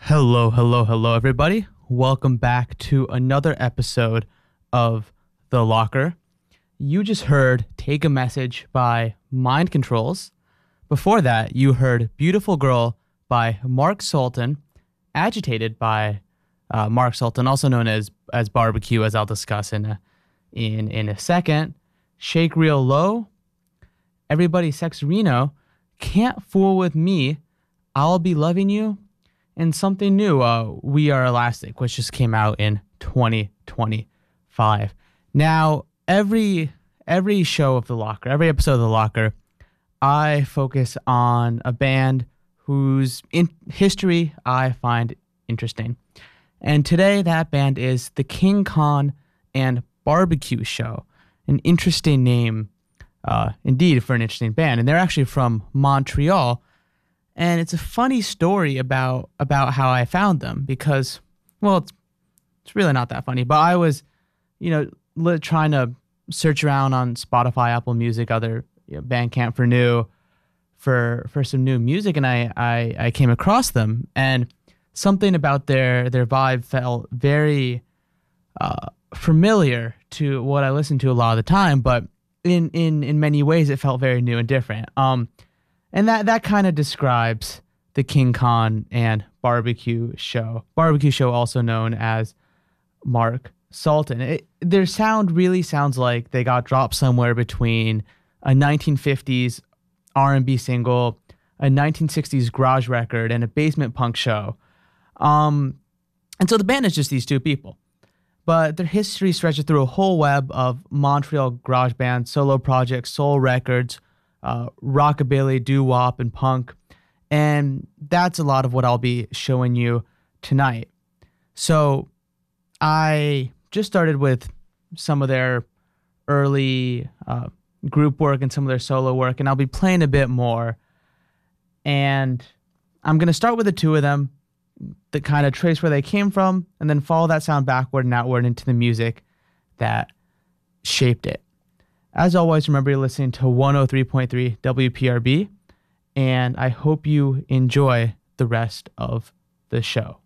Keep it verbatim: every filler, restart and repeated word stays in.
Hello, hello, hello, everybody. Welcome back to another episode of The Locker. You just heard Take a Message by Mind Controls. Before that, you heard Beautiful Girl by Mark Sultan, Agitated by uh, Mark Sultan, also known as, as Barbecue, as I'll discuss in a, in, in a second. Shake Real Low, Everybody Sex Reno, Can't Fool With Me, I'll Be Loving You, and something new, uh, We Are Elastic, which just came out in twenty twenty-five. Now, every every show of The Locker, every episode of The Locker, I focus on a band whose in history I find interesting. And today, that band is the King Khan and Barbecue Show, an interesting name, uh, indeed, for an interesting band. And they're actually from Montreal. And it's a funny story about about how I found them because, well, it's it's really not that funny. But I was, you know, li- trying to search around on Spotify, Apple Music, other you know, Bandcamp for new, for for some new music, and I, I I came across them, and something about their their vibe felt very uh, familiar to what I listened to a lot of the time, but in in in many ways it felt very new and different. Um. And that, that kind of describes the King Khan and Barbecue Show. Barbecue Show, also known as Mark Sultan. It, their sound really sounds like they got dropped somewhere between a nineteen fifties R and B single, a nineteen sixties garage record, and a basement punk show. Um, and so the band is just these two people. But their history stretches through a whole web of Montreal garage bands, solo projects, soul records, Uh, rockabilly, doo-wop, and punk. And that's a lot of what I'll be showing you tonight. So I just started with some of their early uh, group work and some of their solo work, and I'll be playing a bit more. And I'm going to start with the two of them that kind of trace where they came from and then follow that sound backward and outward into the music that shaped it. As always, remember you're listening to one oh three point three W P R B, and I hope you enjoy the rest of the show.